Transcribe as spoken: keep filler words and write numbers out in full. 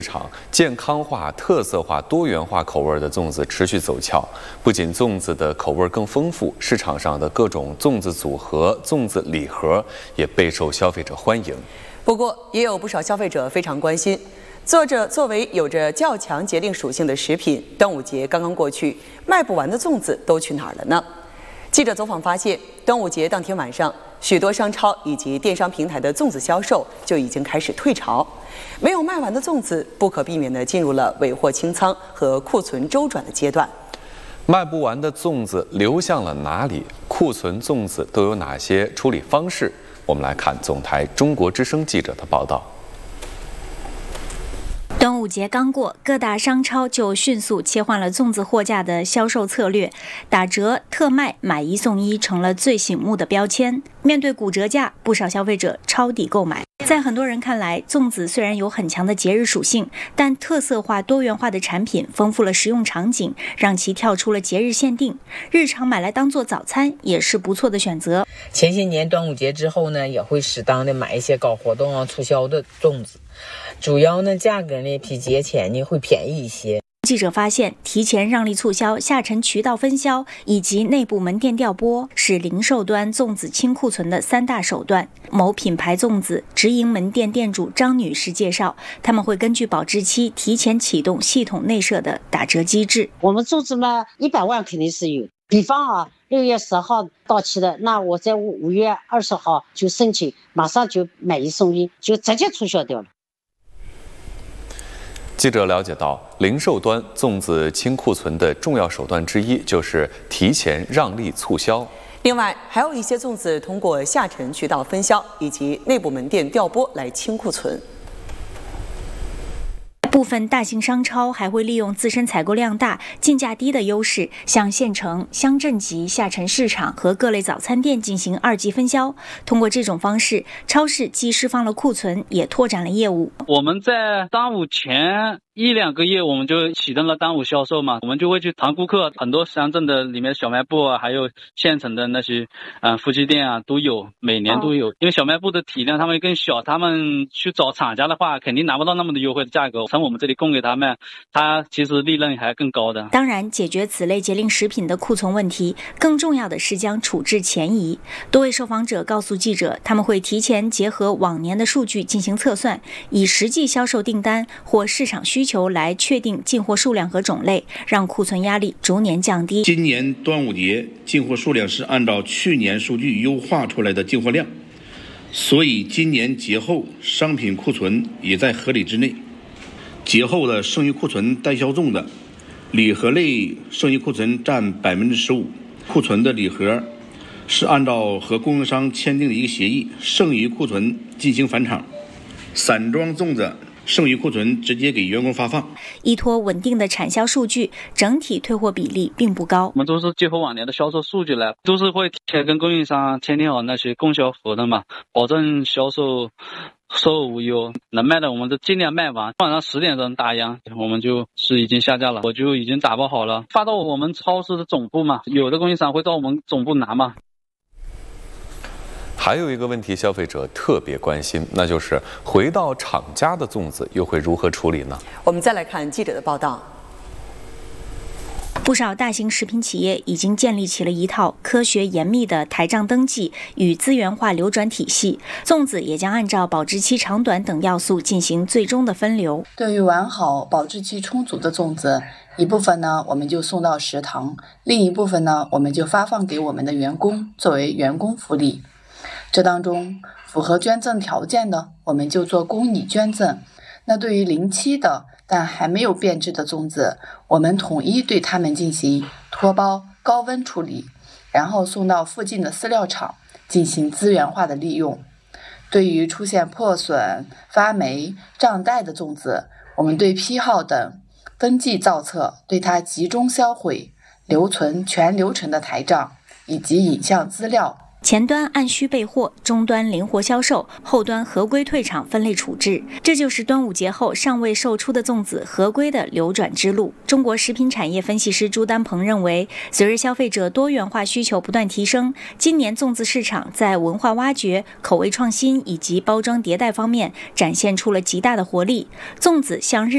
场健康化、特色化、多元化口味的粽子持续走俏，不仅粽子的口味更丰富，市场上的各种粽子组合、粽子礼盒也备受消费者欢迎。 不过，也有不少消费者非常关心，作着作为有着较强节令属性的食品，端午节刚刚过去，卖不完的粽子都去哪儿了呢？记者走访发现，端午节当天晚上，许多商超以及电商平台的粽子销售就已经开始退潮，没有卖完的粽子不可避免地进入了尾货清仓和库存周转的阶段。 卖不完的粽子流向了哪里？库存粽子都有哪些处理方式？我们来看总台中国之声记者的报道。 端午节刚过，各大商超就迅速切换了粽子货架的销售策略，打折、特卖、买一送一成了最醒目的标签。面对骨折价，不少消费者抄底购买。在很多人看来，粽子虽然有很强的节日属性，但特色化、多元化的产品丰富了食用场景，让其跳出了节日限定。日常买来当做早餐也是不错的选择。 前些年端午节之后呢，也会适当的买一些搞活动啊、促销的粽子，主要呢价格呢比节前呢会便宜一些。 记者发现，提前让利促销、下沉渠道分销以及内部门店调拨是零售端粽子清库存的三大手段。某品牌粽子直营门店店主张女士介绍，他们会根据保质期提前启动系统内设的打折机制。 我们粽子嘛，一百万肯定是有。比方啊，六月十号到期的，那我在五月二十号就申请，马上就买一送一，就直接促销掉了。 记者了解到，零售端粽子清库存的重要手段之一就是提前让利促销。 另外，还有一些粽子通过下沉渠道分销以及内部门店调拨来清库存。 部分大型商超还会利用自身采购量大、进价低的优势，向县城、乡镇级下沉市场和各类早餐店进行二级分销。通过这种方式，超市既释放了库存，也拓展了业务。 我们在端午前一两个月，我们就启动了端午销售嘛，我们就会去谈顾客，很多乡镇的里面小卖部啊，还有县城的那些嗯、呃、夫妻店啊都有，每年都有。因为小卖部的体量他们更小，他们去找厂家的话，肯定拿不到那么的优惠的价格，从我们这里供给他们，他其实利润还更高的。 当然，解决此类节令食品的库存问题，更重要的是将处置前移。多位受访者告诉记者，他们会提前结合往年的数据进行测算，以实际销售订单或市场需求来确定进货数量和种类，让库存压力逐年降低。 今年端午节进货数量是按照去年数据优化出来的进货量，所以今年节后商品库存也在合理之内。节后的剩余库存待销粽的礼盒类剩余库存占百分之十五，库存的礼盒是按照和供应商签订的一个协议，剩余库存进行返厂。散装粽子剩余库存直接给员工发放。 依托稳定的产销数据，整体退货比例并不高。 我们都是结合往年的销售数据来，都是会提前跟供应商签订好那些供销合同嘛，保证销售售后无忧，能卖的我们都尽量卖完。晚上十点钟打烊，我们就是已经下架了，我就已经打包好了，发到我们超市的总部嘛，有的供应商会到我们总部拿嘛。 还有一个问题，消费者特别关心，那就是回到厂家的粽子又会如何处理呢？ 我们再来看记者的报道。 不少大型食品企业已经建立起了一套科学严密的台账登记与资源化流转体系，粽子也将按照保质期长短等要素进行最终的分流。 对于完好、保质期充足的粽子，一部分呢我们就送到食堂，另一部分呢我们就发放给我们的员工作为员工福利。这当中符合捐赠条件的，我们就做公益捐赠。那对于临期的但还没有变质的粽子，我们统一对它们进行脱包、高温处理，然后送到附近的饲料厂进行资源化的利用。对于出现破损、发霉、胀带的粽子，我们对批号等登记造册，对它集中销毁，留存全流程的台账以及影像资料。 前端按需备货，终端灵活销售，后端合规退场分类处置，这就是端午节后尚未售出的粽子合规的流转之路。中国食品产业分析师朱丹鹏认为，随着消费者多元化需求不断提升，今年粽子市场在文化挖掘、口味创新以及包装迭代方面展现出了极大的活力。粽子向日